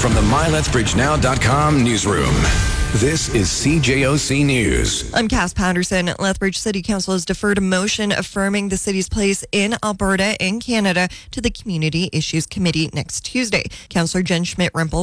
from the MyLethbridgeNow.com newsroom. This is CJOC News. I'm Cass Patterson. Lethbridge City Council has deferred a motion affirming the city's place in Alberta and Canada to the Community Issues Committee next Tuesday. Councillor Jen Schmidt-Rimple